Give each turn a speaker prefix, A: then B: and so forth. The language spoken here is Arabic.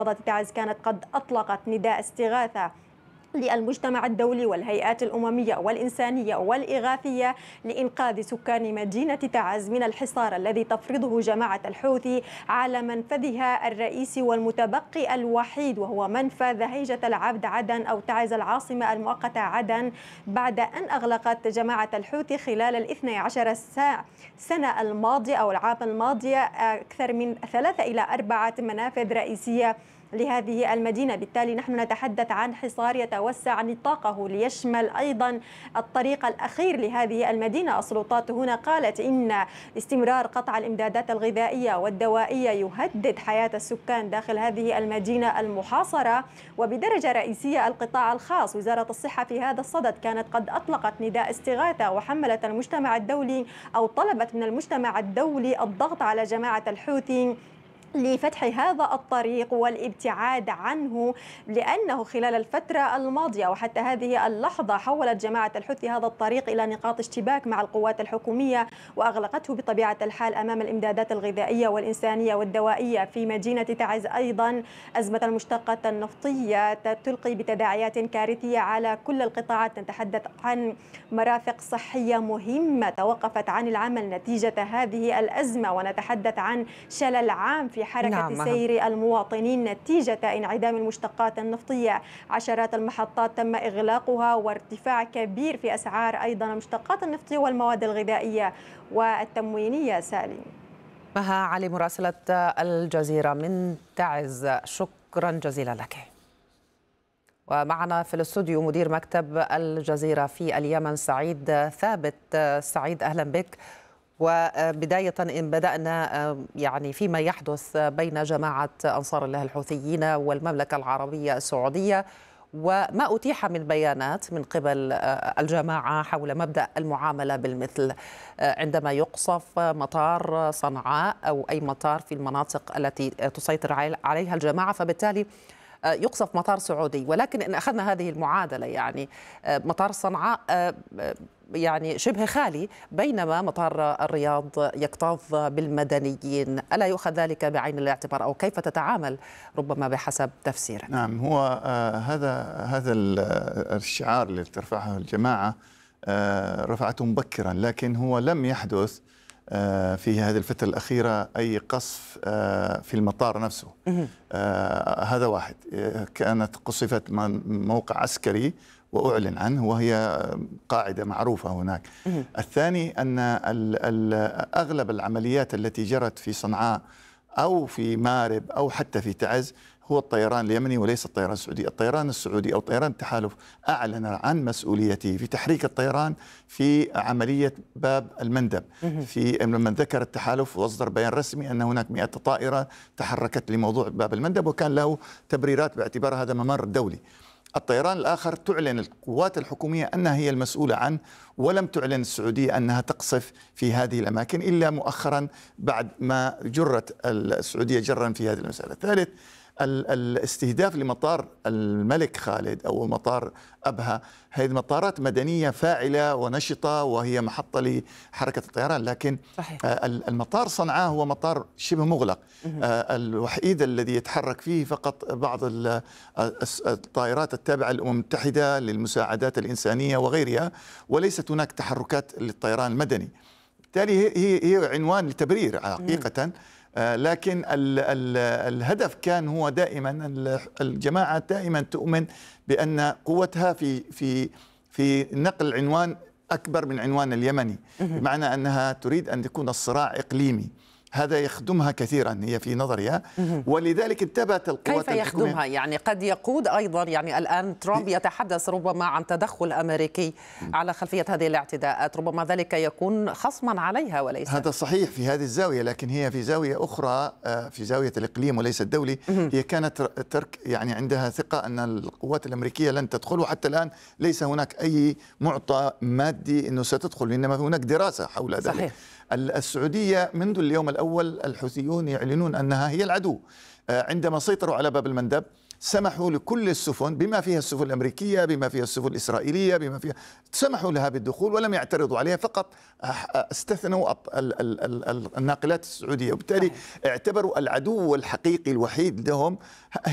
A: تعز كانت قد أطلقت نداء استغاثة للمجتمع الدولي والهيئات الأممية والإنسانية والإغاثية لإنقاذ سكان مدينة تعز من الحصار الذي تفرضه جماعة الحوثي على منفذها الرئيسي والمتبقي الوحيد، وهو منفذ هيجة العبد عدن أو تعز العاصمة المؤقتة عدن، بعد أن أغلقت جماعة الحوثي خلال 12 سنة الماضية أو العام الماضي أكثر من 3 إلى 4 منافذ رئيسية لهذه المدينة. بالتالي نحن نتحدث عن حصار يتوسع نطاقه ليشمل أيضا الطريق الأخير لهذه المدينة. السلطات هنا قالت إن استمرار قطع الإمدادات الغذائية والدوائية يهدد حياة السكان داخل هذه المدينة المحاصرة. وبدرجة رئيسية القطاع الخاص، وزارة الصحة في هذا الصدد كانت قد أطلقت نداء استغاثة وحملت المجتمع الدولي أو طلبت من المجتمع الدولي الضغط على جماعة الحوثي لفتح هذا الطريق والابتعاد عنه، لأنه خلال الفترة الماضية وحتى هذه اللحظة حولت جماعة الحوثي هذا الطريق إلى نقاط اشتباك مع القوات الحكومية وأغلقته بطبيعة الحال أمام الإمدادات الغذائية والإنسانية والدوائية في مدينة تعز. أيضا أزمة المشتقات النفطية تلقي بتداعيات كارثية على كل القطاعات. نتحدث عن مرافق صحية مهمة توقفت عن العمل نتيجة هذه الأزمة، ونتحدث عن شلل عام في حركة سير المواطنين نتيجة انعدام المشتقات النفطية. عشرات المحطات تم إغلاقها، وارتفاع كبير في أسعار أيضا المشتقات النفطية والمواد الغذائية والتموينية. سالم
B: مها علي، مراسلة الجزيرة من تعز، شكرا جزيلا لك. ومعنا في الاستوديو مدير مكتب الجزيرة في اليمن سعيد ثابت. سعيد، أهلا بك. وبداية إن بدأنا يعني فيما يحدث بين جماعة أنصار الله الحوثيين والمملكة العربية السعودية، وما أتيح من بيانات من قبل الجماعة حول مبدأ المعاملة بالمثل عندما يقصف مطار صنعاء أو أي مطار في المناطق التي تسيطر عليها الجماعة، فبالتالي يقصف مطار سعودي. ولكن إن أخذنا هذه المعادلة، يعني مطار صنعاء يعني شبه خالي، بينما مطار الرياض يكتظ بالمدنيين. ألا يؤخذ ذلك بعين الاعتبار، أو كيف تتعامل ربما بحسب تفسيرك؟
C: نعم، هو هذا الشعار اللي ترفعه الجماعة رفعته مبكرا، لكن هو لم يحدث في هذه الفترة الأخيرة أي قصف في المطار نفسه. هذا واحد. كانت قصفت موقع عسكري وأعلن عنه، وهي قاعدة معروفة هناك. الثاني أن أغلب العمليات التي جرت في صنعاء أو في مارب أو حتى في تعز هو الطيران اليمني وليس الطيران السعودي. الطيران السعودي أو طيران التحالف أعلن عن مسؤوليته في تحريك الطيران في عملية باب المندب. في من ذكر التحالف وأصدر بيان رسمي أن هناك 100 طائرة تحركت لموضوع باب المندب، وكان له تبريرات باعتبار هذا ممر دولي. الطيران الآخر تعلن القوات الحكومية أنها هي المسؤولة عنه، ولم تعلن السعودية أنها تقصف في هذه الأماكن إلا مؤخرا بعد ما جرت السعودية جرا في هذه المسألة. الثالث، الاستهداف لمطار الملك خالد أو مطار أبها، هذه مطارات مدنية فاعلة ونشطة وهي محطة لحركة الطيران، لكن صحيح. المطار صنعاء هو مطار شبه مغلق. الوحيد الذي يتحرك فيه فقط بعض الطائرات التابعة للأمم المتحدة للمساعدات الإنسانية وغيرها، وليست هناك تحركات للطيران المدني. بالتالي هي عنوان لتبرير حقيقة. لكن الهدف كان هو دائما الجماعة دائما تؤمن بأن قوتها في نقل العنوان أكبر من عنوان اليمني، بمعنى أنها تريد أن يكون الصراع إقليمي. هذا يخدمها كثيرا هي في نظرها، ولذلك انتبهت القوات
B: كيف يخدمها؟ يعني قد يقود أيضا، يعني الآن ترامب يتحدث ربما عن تدخل أمريكي على خلفية هذه الاعتداءات، ربما ذلك يكون خصما عليها وليس.
C: هذا صحيح في هذه الزاوية، لكن هي في زاوية أخرى، في زاوية الإقليم وليس الدولي. هي كانت يعني عندها ثقة أن القوات الأمريكية لن تدخل، وحتى الآن ليس هناك أي معطى مادي أنه ستدخل، إنما هناك دراسة حول ذلك. صحيح. السعودية منذ اليوم الأول الحوثيون يعلنون أنها هي العدو. عندما سيطروا على باب المندب سمحوا لكل السفن بما فيها السفن الأمريكية بما فيها السفن الإسرائيلية بما فيها، سمحوا لها بالدخول ولم يعترضوا عليها، فقط استثنوا الناقلات السعودية، وبالتالي اعتبروا العدو الحقيقي الوحيد لهم